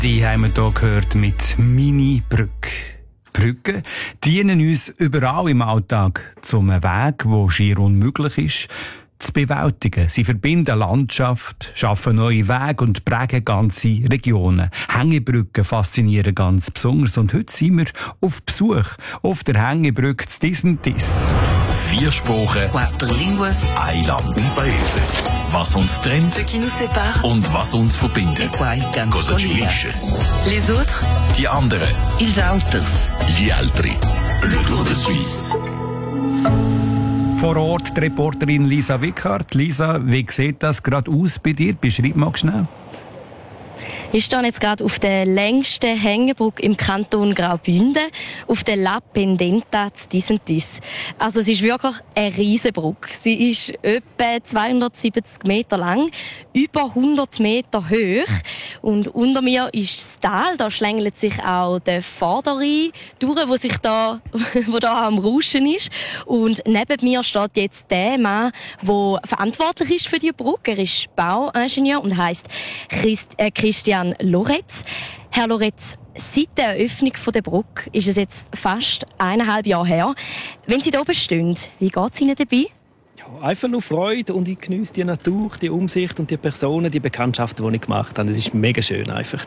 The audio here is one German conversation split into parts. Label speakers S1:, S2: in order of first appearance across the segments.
S1: Die haben wir hier gehört mit Mini-Brücke. Brücken dienen uns überall im Alltag zum Weg, der schier unmöglich ist, zu bewältigen. Sie verbinden Landschaft, schaffen neue Wege und prägen ganze Regionen. Hängebrücken faszinieren ganz besonders. Und heute sind wir auf Besuch auf der Hängebrücke zu Disentis.
S2: 4 Sprachen,
S3: 4 línguas,
S2: ein Land, un paese. Was uns trennt
S3: ce qui nous sépare,
S2: und was uns verbindet. Cosa ci unisce.
S3: les autres,
S2: Die anderen.
S3: ils autres.
S2: Gli altri. Le Tour de Suisse.
S1: Vor Ort die Reporterin Lisa Wickhardt. Lisa, wie sieht das gerade aus bei dir? Beschreib mal schnell.
S4: Ich stehe jetzt gerade auf der längsten Hängebrücke im Kanton Graubünden, auf der La Pendenta zu Disentis. Also es ist wirklich eine riesige Brücke. Sie ist etwa 270 Meter lang, über 100 Meter hoch. Und unter mir ist das Tal, da schlängelt sich auch der Vorderrhein durch, wo da am Rauschen ist. Und neben mir steht jetzt der Mann, der verantwortlich ist für die Brücke. Er ist Bauingenieur und heisst Christian Loretz. Herr Loretz, seit der Eröffnung der Brücke ist es jetzt fast 1,5 Jahre her. Wenn Sie hier oben stehen, wie geht es Ihnen dabei?
S5: Ja, einfach nur Freude und ich genieße die Natur, die Umsicht und die Personen, die Bekanntschaften, die ich gemacht habe. Das ist mega schön einfach.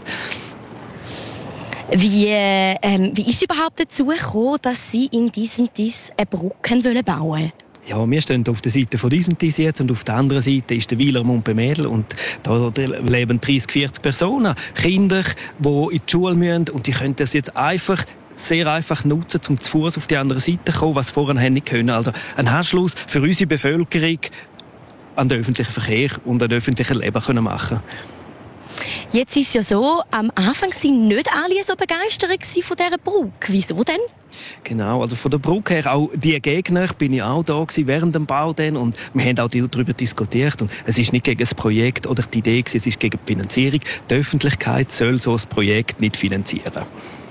S4: Wie ist es überhaupt dazu gekommen, dass Sie in Disentis eine Brücke bauen wollen?
S5: Ja, wir stehen auf der Seite von Disentis jetzt und auf der anderen Seite ist der Weiler Montbemädel und da leben 30, 40 Personen, Kinder, die in die Schule müssen und die können das jetzt sehr einfach nutzen, um zu Fuß auf die andere Seite zu kommen, was vorher nicht können. Also ein Anschluss für unsere Bevölkerung an den öffentlichen Verkehr und an das öffentliche Leben machen.
S4: Jetzt ist es ja so, am Anfang waren nicht alle so begeistert von dieser Brücke. Wieso denn?
S5: Genau, also von der Brücke her, auch die Gegner, bin ich auch da gewesen während dem Bau dann und wir haben auch darüber diskutiert und es ist nicht gegen das Projekt oder die Idee gewesen, es ist gegen die Finanzierung. Die Öffentlichkeit soll so ein Projekt nicht finanzieren.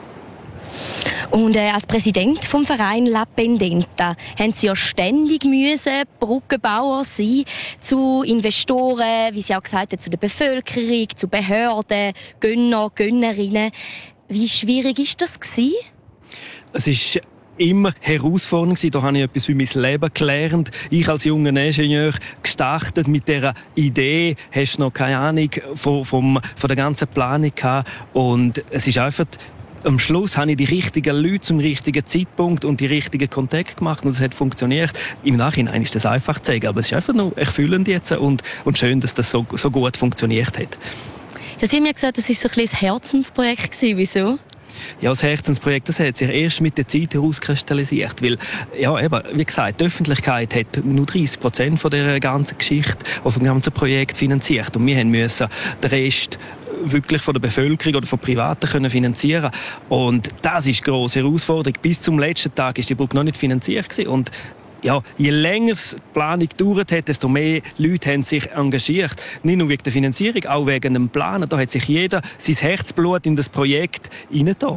S4: Und als Präsident vom Verein La Pendenta haben Sie ja ständig Brückenbauer sein zu Investoren, wie Sie auch gesagt haben, zu der Bevölkerung, zu Behörden, Gönner, Gönnerinnen. Wie schwierig ist das gewesen?
S5: Es ist immer herausfordernd gewesen. Da habe ich etwas für mein Leben gelernt. Ich als junger Ingenieur gestartet mit dieser Idee, hast noch keine Ahnung von der ganzen Planung gehabt. Und es ist einfach, am Schluss habe ich die richtigen Leute zum richtigen Zeitpunkt und die richtigen Kontakte gemacht und es hat funktioniert. Im Nachhinein ist das einfach zu sagen, aber es ist einfach nur erfüllend jetzt und schön, dass das so gut funktioniert hat.
S4: Ja, Sie haben ja gesagt, das war so ein bisschen ein Herzensprojekt gewesen. Wieso?
S5: Ja, das Herzensprojekt, das hat sich erst mit der Zeit herauskristallisiert, weil, ja, eben, wie gesagt, die Öffentlichkeit hat nur 30% von der ganzen Geschichte, vom ganzen Projekt finanziert und wir mussten den Rest wirklich von der Bevölkerung oder von Privaten können finanzieren. Und das ist eine grosse Herausforderung. Bis zum letzten Tag ist die Brücke noch nicht finanziert gewesen. Und ja, je länger die Planung gedauert hat, desto mehr Leute haben sich engagiert. Nicht nur wegen der Finanzierung, auch wegen dem Planen. Da hat sich jeder sein Herzblut in das Projekt hineingetan.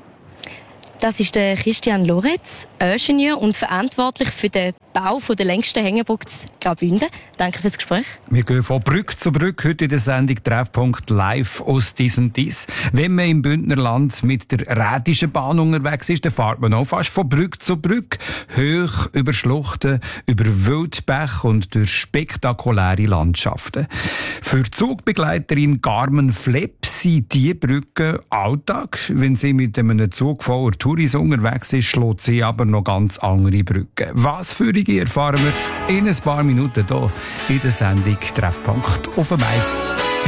S4: Das ist der Christian Loretz, Ingenieur und verantwortlich für den Bau der längsten Hängebrücke zu Graubünden. Danke fürs Gespräch.
S1: Wir gehen von Brücke zu Brücke heute in der Sendung Treffpunkt live aus Disentis. Wenn man im Bündnerland mit der Rätischen Bahn unterwegs ist, dann fährt man auch fast von Brücke zu Brücke, hoch über Schluchten, über Wildbäche und durch spektakuläre Landschaften. Für die Zugbegleiterin Carmen Flepp sind diese Brücken Alltag. Wenn sie mit einem Zug voller Touris unterwegs ist, schlägt sie aber noch ganz andere Brücken. Was für eine erfahren wir in ein paar Minuten hier in der Sendung Treffpunkt auf dem Eis.